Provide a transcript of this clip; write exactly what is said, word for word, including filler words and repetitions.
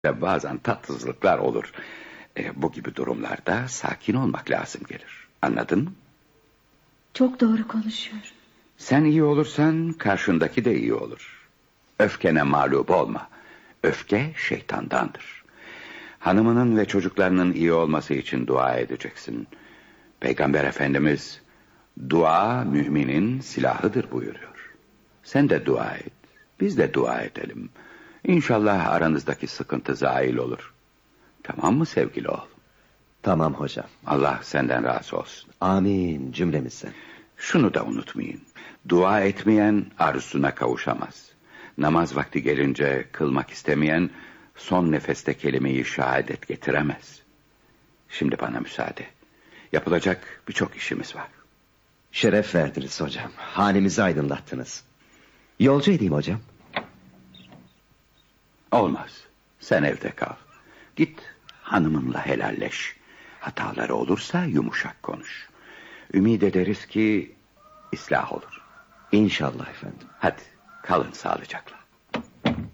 bazen tatsızlıklar olur. E, bu gibi durumlarda sakin olmak lazım gelir. Anladın mı? Çok doğru konuşuyor. Sen iyi olursan karşındaki de iyi olur. Öfkene mağlup olma. Öfke şeytandandır. Hanımının ve çocuklarının iyi olması için dua edeceksin. Peygamber Efendimiz dua müminin silahıdır buyuruyor. Sen de dua et. Biz de dua edelim. İnşallah aranızdaki sıkıntı zail olur. Tamam mı sevgili oğlum? Tamam hocam. Allah senden razı olsun. Amin cümlemizden. Şunu da unutmayın. Dua etmeyen arzusuna kavuşamaz. Namaz vakti gelince kılmak istemeyen son nefeste kelime-i şehadet getiremez. Şimdi bana müsaade. Yapılacak birçok işimiz var. Şeref verdiniz hocam. Hanemizi aydınlattınız. Yolcu edeyim hocam. Olmaz. Sen evde kal. Git hanımınla helalleş. Hataları olursa yumuşak konuş. Ümid ederiz ki ıslah olur. İnşallah efendim. Hadi kalın sağlıcakla.